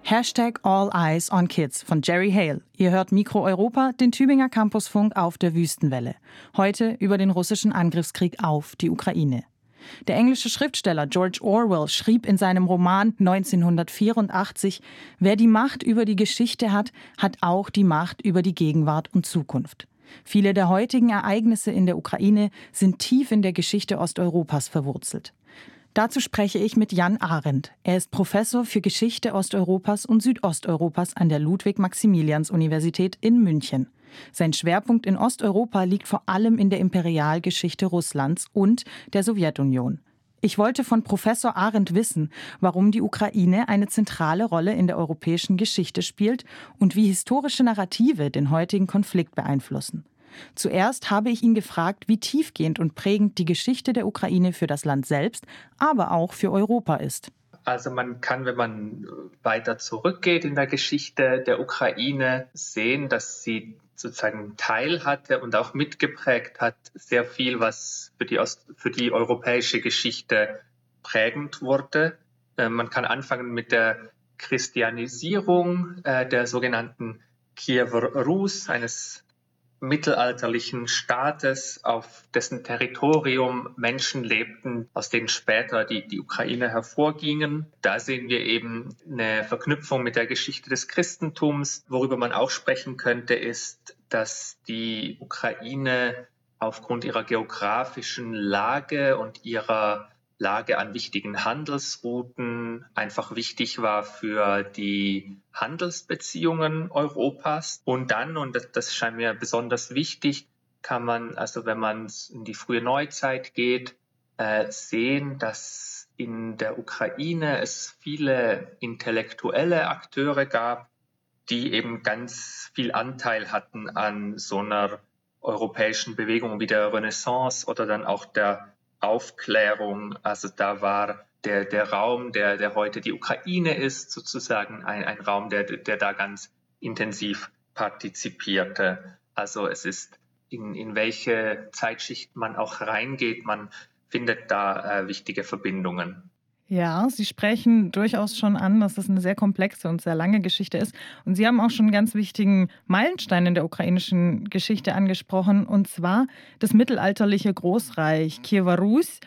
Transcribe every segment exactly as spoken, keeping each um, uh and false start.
Hashtag All Eyes on Kids von Jerry Hale. Ihr hört Mikro Europa, den Tübinger Campusfunk auf der Wüstenwelle. Heute über den russischen Angriffskrieg auf die Ukraine. Der englische Schriftsteller George Orwell schrieb in seinem Roman neunzehnhundertvierundachtzig, wer die Macht über die Geschichte hat, hat auch die Macht über die Gegenwart und Zukunft. Viele der heutigen Ereignisse in der Ukraine sind tief in der Geschichte Osteuropas verwurzelt. Dazu spreche ich mit Jan Arendt. Er ist Professor für Geschichte Osteuropas und Südosteuropas an der Ludwig-Maximilians-Universität in München. Sein Schwerpunkt in Osteuropa liegt vor allem in der Imperialgeschichte Russlands und der Sowjetunion. Ich wollte von Professor Arendt wissen, warum die Ukraine eine zentrale Rolle in der europäischen Geschichte spielt und wie historische Narrative den heutigen Konflikt beeinflussen. Zuerst habe ich ihn gefragt, wie tiefgehend und prägend die Geschichte der Ukraine für das Land selbst, aber auch für Europa ist. Also man kann, wenn man weiter zurückgeht in der Geschichte der Ukraine, sehen, dass sie sozusagen Teil hatte und auch mitgeprägt hat, sehr viel, was für die, Ost- für die europäische Geschichte prägend wurde. Äh, man kann anfangen mit der Christianisierung äh, der sogenannten Kiewer Rus, eines mittelalterlichen Staates, auf dessen Territorium Menschen lebten, aus denen später die, die Ukraine hervorgingen. Da sehen wir eben eine Verknüpfung mit der Geschichte des Christentums. Worüber man auch sprechen könnte, ist, dass die Ukraine aufgrund ihrer geografischen Lage und ihrer Lage an wichtigen Handelsrouten einfach wichtig war für die Handelsbeziehungen Europas. Und dann, und das, das scheint mir besonders wichtig, kann man, also wenn man in die frühe Neuzeit geht, äh, sehen, dass in der Ukraine es viele intellektuelle Akteure gab, die eben ganz viel Anteil hatten an so einer europäischen Bewegung wie der Renaissance oder dann auch der Aufklärung. Also da war der, der Raum, der, der heute die Ukraine ist, sozusagen ein, ein Raum, der, der da ganz intensiv partizipierte. Also es ist, in, in welche Zeitschicht man auch reingeht, man findet da äh, wichtige Verbindungen. Ja, Sie sprechen durchaus schon an, dass das eine sehr komplexe und sehr lange Geschichte ist. Und Sie haben auch schon einen ganz wichtigen Meilenstein in der ukrainischen Geschichte angesprochen, und zwar das mittelalterliche Großreich Kiewer Rus.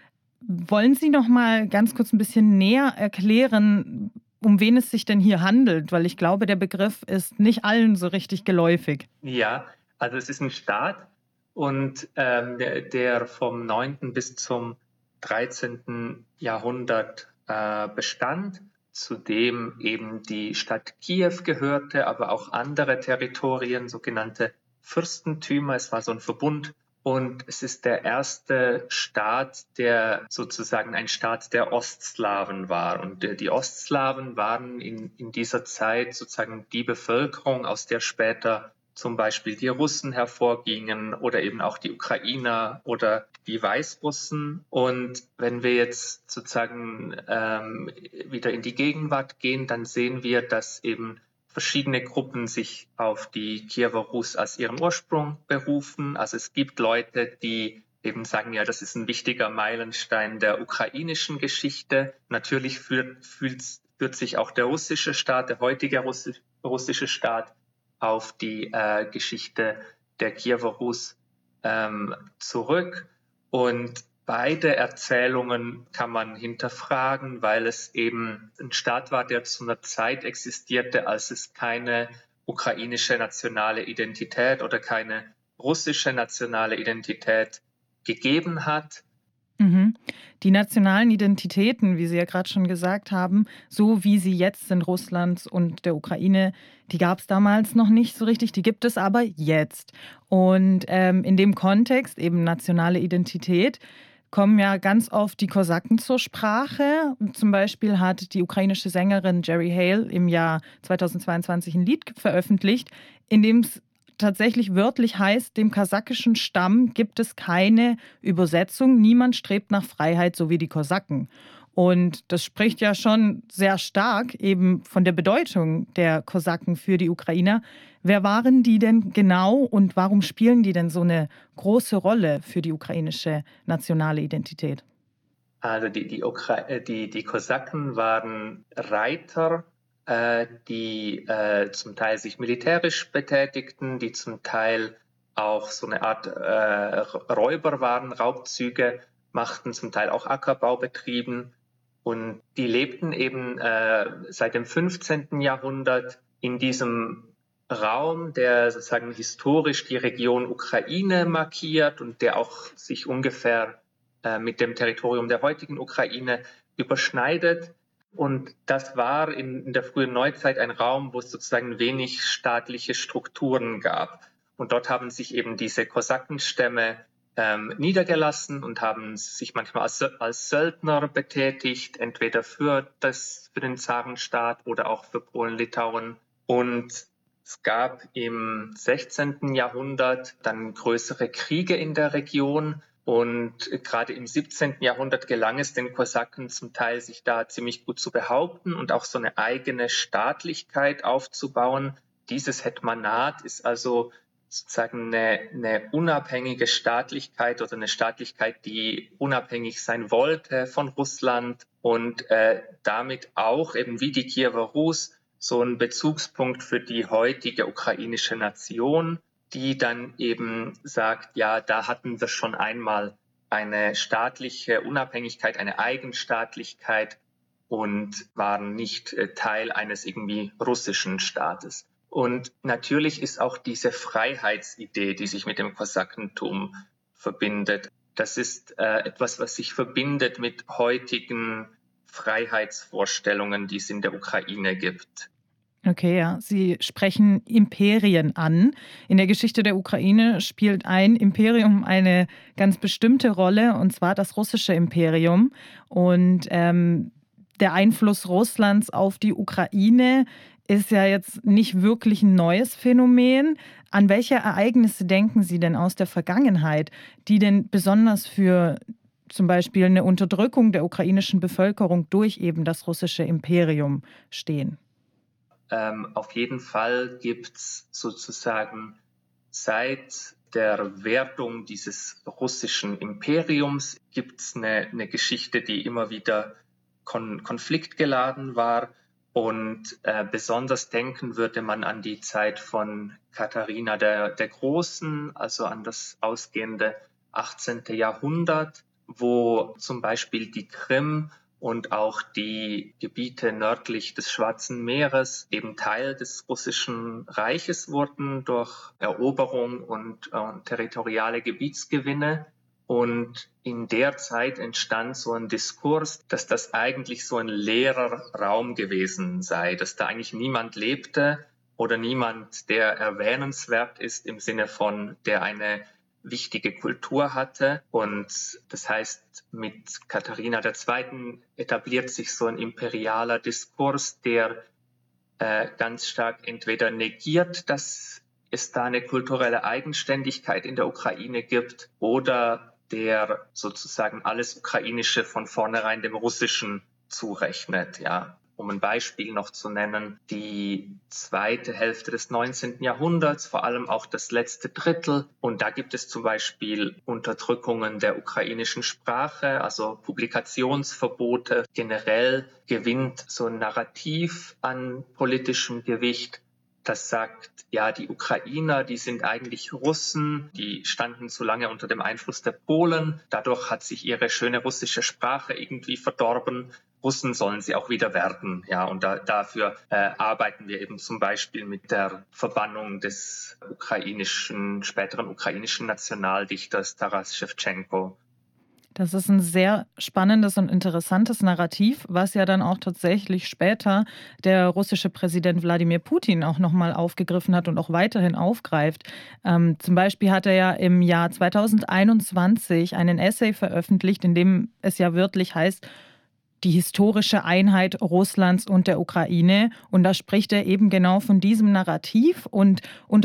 Wollen Sie noch mal ganz kurz ein bisschen näher erklären, um wen es sich denn hier handelt? Weil ich glaube, der Begriff ist nicht allen so richtig geläufig. Ja, also es ist ein Staat und ähm, der, der vom neunten bis zum dreizehnten Jahrhundert äh, bestand, zu dem eben die Stadt Kiew gehörte, aber auch andere Territorien, sogenannte Fürstentümer. Es war so ein Verbund und es ist der erste Staat, der sozusagen ein Staat der Ostslawen war. Und äh, die Ostslawen waren in, in dieser Zeit sozusagen die Bevölkerung, aus der später zum Beispiel die Russen hervorgingen oder eben auch die Ukrainer oder die Weißrussen. Und wenn wir jetzt sozusagen ähm, wieder in die Gegenwart gehen, dann sehen wir, dass eben verschiedene Gruppen sich auf die Kiewer Rus als ihren Ursprung berufen. Also es gibt Leute, die eben sagen, ja, das ist ein wichtiger Meilenstein der ukrainischen Geschichte. Natürlich führt, fühlt, führt sich auch der russische Staat, der heutige Russi- russische Staat, auf die äh, Geschichte der Kiewer Rus ähm, zurück. Und beide Erzählungen kann man hinterfragen, weil es eben ein Staat war, der zu einer Zeit existierte, als es keine ukrainische nationale Identität oder keine russische nationale Identität gegeben hat. Mhm. Die nationalen Identitäten, wie Sie ja gerade schon gesagt haben, so wie sie jetzt sind, Russlands und der Ukraine, die gab es damals noch nicht so richtig, die gibt es aber jetzt. Und ähm, in dem Kontext, eben nationale Identität, kommen ja ganz oft die Kosaken zur Sprache. Zum Beispiel hat die ukrainische Sängerin Jerry Hale im Jahr zweitausendzweiundzwanzig ein Lied veröffentlicht, in dem es tatsächlich wörtlich heißt, dem kasachischen Stamm gibt es keine Übersetzung. Niemand strebt nach Freiheit, so wie die Kosaken. Und das spricht ja schon sehr stark eben von der Bedeutung der Kosaken für die Ukrainer. Wer waren die denn genau und warum spielen die denn so eine große Rolle für die ukrainische nationale Identität? Also die, die, Ukra- äh, die, die Kosaken waren Reiter äh, die äh, zum Teil sich militärisch betätigten, die zum Teil auch so eine Art äh, Räuber waren, Raubzüge machten, zum Teil auch Ackerbau betrieben. Und die lebten eben äh, seit dem fünfzehnten Jahrhundert in diesem Raum, der sozusagen historisch die Region Ukraine markiert und der auch sich ungefähr äh, mit dem Territorium der heutigen Ukraine überschneidet. Und das war in, in der frühen Neuzeit ein Raum, wo es sozusagen wenig staatliche Strukturen gab. Und dort haben sich eben diese Kosakenstämme ähm, niedergelassen und haben sich manchmal als, als Söldner betätigt, entweder für, das, für den Zarenstaat oder auch für Polen-Litauen. Und es gab im sechzehnten Jahrhundert dann größere Kriege in der Region. Und gerade im siebzehnten Jahrhundert gelang es den Kosaken zum Teil, sich da ziemlich gut zu behaupten und auch so eine eigene Staatlichkeit aufzubauen. Dieses Hetmanat ist also sozusagen eine, eine unabhängige Staatlichkeit oder eine Staatlichkeit, die unabhängig sein wollte von Russland und äh, damit auch eben wie die Kiewer Rus so ein Bezugspunkt für die heutige ukrainische Nation, die dann eben sagt, ja, da hatten wir schon einmal eine staatliche Unabhängigkeit, eine Eigenstaatlichkeit und waren nicht äh, Teil eines irgendwie russischen Staates. Und natürlich ist auch diese Freiheitsidee, die sich mit dem Kosakentum verbindet, das ist äh, etwas, was sich verbindet mit heutigen Freiheitsvorstellungen, die es in der Ukraine gibt. Okay, ja. Sie sprechen Imperien an. In der Geschichte der Ukraine spielt ein Imperium eine ganz bestimmte Rolle, und zwar das russische Imperium. Und ähm, der Einfluss Russlands auf die Ukraine ist ja jetzt nicht wirklich ein neues Phänomen. An welche Ereignisse denken Sie denn aus der Vergangenheit, die denn besonders für zum Beispiel eine Unterdrückung der ukrainischen Bevölkerung durch eben das russische Imperium stehen? Ähm, auf jeden Fall gibt es sozusagen seit der Wertung dieses russischen Imperiums gibt es eine, eine Geschichte, die immer wieder kon- konfliktgeladen war. Und äh, besonders denken würde man an die Zeit von Katharina der, der Großen, also an das ausgehende achtzehnten Jahrhundert, wo zum Beispiel die Krim und auch die Gebiete nördlich des Schwarzen Meeres eben Teil des Russischen Reiches wurden durch Eroberung und äh, territoriale Gebietsgewinne. Und in der Zeit entstand so ein Diskurs, dass das eigentlich so ein leerer Raum gewesen sei, dass da eigentlich niemand lebte oder niemand, der erwähnenswert ist im Sinne von, der eine wichtige Kultur hatte. Und das heißt, mit Katharina der Zweiten etabliert sich so ein imperialer Diskurs, der äh, ganz stark entweder negiert, dass es da eine kulturelle Eigenständigkeit in der Ukraine gibt, oder der sozusagen alles Ukrainische von vornherein dem Russischen zurechnet, ja. Um ein Beispiel noch zu nennen, die zweite Hälfte des neunzehnten Jahrhunderts, vor allem auch das letzte Drittel. Und da gibt es zum Beispiel Unterdrückungen der ukrainischen Sprache, also Publikationsverbote. Generell gewinnt so ein Narrativ an politischem Gewicht, das sagt, ja, die Ukrainer, die sind eigentlich Russen, die standen zu lange unter dem Einfluss der Polen. Dadurch hat sich ihre schöne russische Sprache irgendwie verdorben. Russen sollen sie auch wieder werden. Ja, und da, dafür äh, arbeiten wir eben zum Beispiel mit der Verbannung des ukrainischen, späteren ukrainischen Nationaldichters Taras Schewtschenko. Das ist ein sehr spannendes und interessantes Narrativ, was ja dann auch tatsächlich später der russische Präsident Wladimir Putin auch nochmal aufgegriffen hat und auch weiterhin aufgreift. Ähm, zum Beispiel hat er ja im Jahr zweitausendeinundzwanzig einen Essay veröffentlicht, in dem es ja wörtlich heißt, die historische Einheit Russlands und der Ukraine. Und da spricht er eben genau von diesem Narrativ und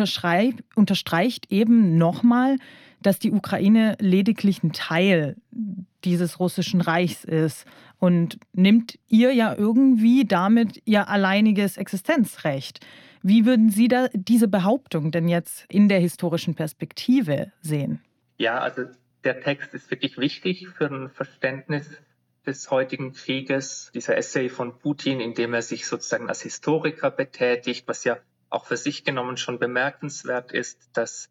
unterstreicht eben nochmal, dass die Ukraine lediglich ein Teil dieses russischen Reichs ist und nimmt ihr ja irgendwie damit ihr alleiniges Existenzrecht. Wie würden Sie da diese Behauptung denn jetzt in der historischen Perspektive sehen? Ja, also der Text ist wirklich wichtig für ein Verständnis des heutigen Krieges. Dieser Essay von Putin, in dem er sich sozusagen als Historiker betätigt, was ja auch für sich genommen schon bemerkenswert ist, dass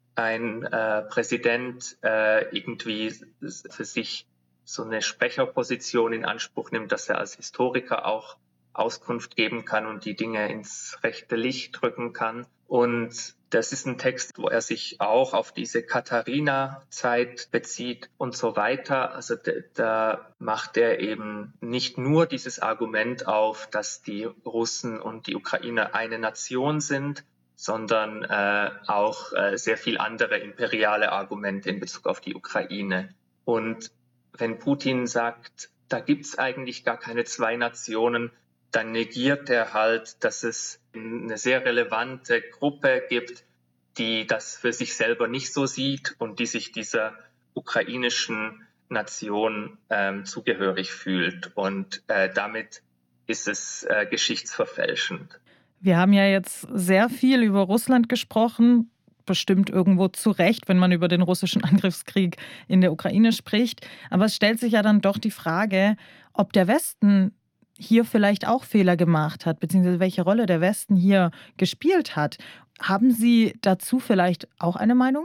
ein äh, Präsident äh, irgendwie für sich so eine Sprecherposition in Anspruch nimmt, dass er als Historiker auch Auskunft geben kann und die Dinge ins rechte Licht rücken kann. Und das ist ein Text, wo er sich auch auf diese Katharina-Zeit bezieht und so weiter. Also da, da macht er eben nicht nur dieses Argument auf, dass die Russen und die Ukrainer eine Nation sind, sondern äh, auch äh, sehr viel andere imperiale Argumente in Bezug auf die Ukraine. Und wenn Putin sagt, da gibt's eigentlich gar keine zwei Nationen, dann negiert er halt, dass es eine sehr relevante Gruppe gibt, die das für sich selber nicht so sieht und die sich dieser ukrainischen Nation ähm, zugehörig fühlt. Und äh, damit ist es äh, geschichtsverfälschend. Wir haben ja jetzt sehr viel über Russland gesprochen, bestimmt irgendwo zu Recht, wenn man über den russischen Angriffskrieg in der Ukraine spricht. Aber es stellt sich ja dann doch die Frage, ob der Westen hier vielleicht auch Fehler gemacht hat, beziehungsweise welche Rolle der Westen hier gespielt hat. Haben Sie dazu vielleicht auch eine Meinung?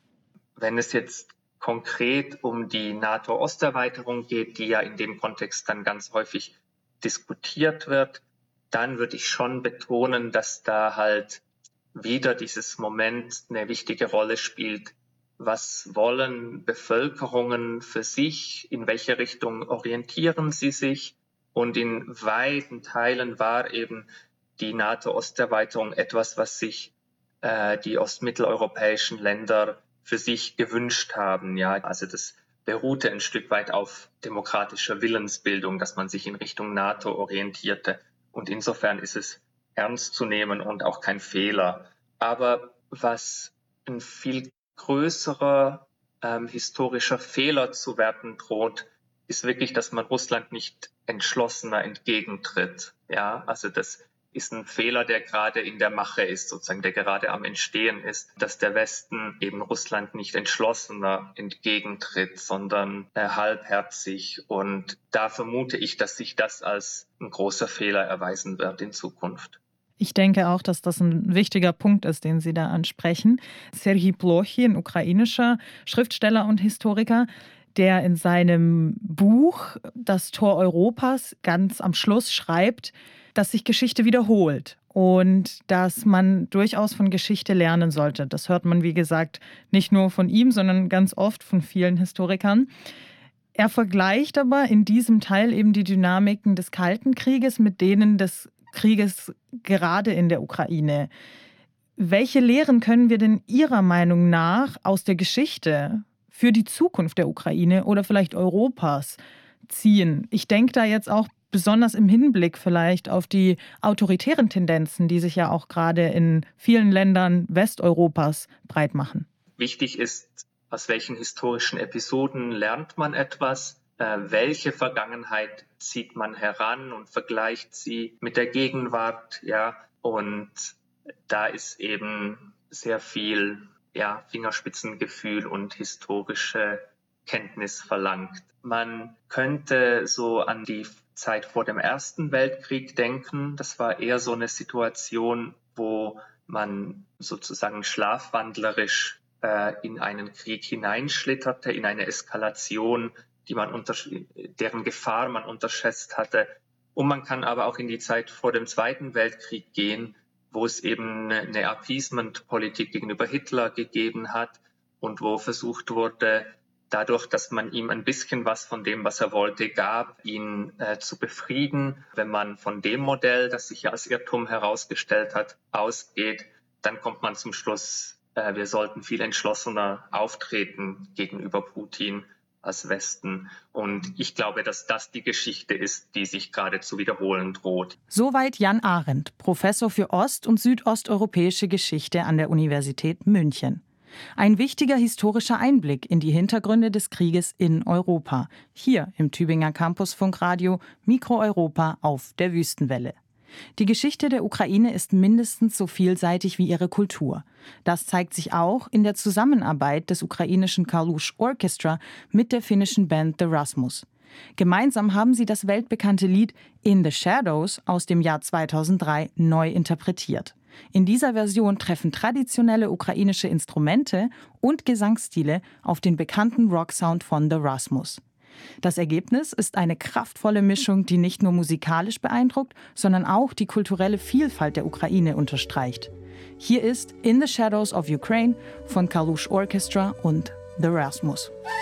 Wenn es jetzt konkret um die NATO-Osterweiterung geht, die ja in dem Kontext dann ganz häufig diskutiert wird, dann würde ich schon betonen, dass da halt wieder dieses Moment eine wichtige Rolle spielt. Was wollen Bevölkerungen für sich? In welche Richtung orientieren sie sich? Und in weiten Teilen war eben die NATO-Osterweiterung etwas, was sich äh, die ostmitteleuropäischen Länder für sich gewünscht haben. Ja, also das beruhte ein Stück weit auf demokratischer Willensbildung, dass man sich in Richtung NATO orientierte. Und insofern ist es ernst zu nehmen und auch kein Fehler. Aber was ein viel größerer ähm, historischer Fehler zu werden droht, ist wirklich, dass man Russland nicht entschlossener entgegentritt. Ja, also das ist ein Fehler, der gerade in der Mache ist, sozusagen, der gerade am Entstehen ist, dass der Westen eben Russland nicht entschlossener entgegentritt, sondern äh, halbherzig. Und da vermute ich, dass sich das als ein großer Fehler erweisen wird in Zukunft. Ich denke auch, dass das ein wichtiger Punkt ist, den Sie da ansprechen. Serhij Plochin, ukrainischer Schriftsteller und Historiker, der in seinem Buch Das Tor Europas ganz am Schluss schreibt, dass sich Geschichte wiederholt und dass man durchaus von Geschichte lernen sollte. Das hört man, wie gesagt, nicht nur von ihm, sondern ganz oft von vielen Historikern. Er vergleicht aber in diesem Teil eben die Dynamiken des Kalten Krieges mit denen des Krieges gerade in der Ukraine. Welche Lehren können wir denn Ihrer Meinung nach aus der Geschichte für die Zukunft der Ukraine oder vielleicht Europas ziehen? Ich denke da jetzt auch besonders im Hinblick vielleicht auf die autoritären Tendenzen, die sich ja auch gerade in vielen Ländern Westeuropas breit machen. Wichtig ist, aus welchen historischen Episoden lernt man etwas, äh, welche Vergangenheit zieht man heran und vergleicht sie mit der Gegenwart, ja, und da ist eben sehr viel ja, Fingerspitzengefühl und historische Kenntnis verlangt. Man könnte so an die Zeit vor dem Ersten Weltkrieg denken. Das war eher so eine Situation, wo man sozusagen schlafwandlerisch äh, in einen Krieg hineinschlitterte, in eine Eskalation, die man unter, deren Gefahr man unterschätzt hatte. Und man kann aber auch in die Zeit vor dem Zweiten Weltkrieg gehen, wo es eben eine Appeasement-Politik gegenüber Hitler gegeben hat und wo versucht wurde, dadurch, dass man ihm ein bisschen was von dem, was er wollte, gab, ihn äh, zu befrieden. Wenn man von dem Modell, das sich ja als Irrtum herausgestellt hat, ausgeht, dann kommt man zum Schluss, äh, wir sollten viel entschlossener auftreten gegenüber Putin als Westen. Und ich glaube, dass das die Geschichte ist, die sich gerade zu wiederholen droht. Soweit Jan Arendt, Professor für ost- und südosteuropäische Geschichte an der Universität München. Ein wichtiger historischer Einblick in die Hintergründe des Krieges in Europa. Hier im Tübinger Campusfunkradio Mikro Europa auf der Wüstenwelle. Die Geschichte der Ukraine ist mindestens so vielseitig wie ihre Kultur. Das zeigt sich auch in der Zusammenarbeit des ukrainischen Kalush Orchestra mit der finnischen Band The Rasmus. Gemeinsam haben sie das weltbekannte Lied In the Shadows aus dem Jahr zweitausenddrei neu interpretiert. In dieser Version treffen traditionelle ukrainische Instrumente und Gesangsstile auf den bekannten Rocksound von The Rasmus. Das Ergebnis ist eine kraftvolle Mischung, die nicht nur musikalisch beeindruckt, sondern auch die kulturelle Vielfalt der Ukraine unterstreicht. Hier ist In the Shadows of Ukraine von Kalush Orchestra und The Rasmus.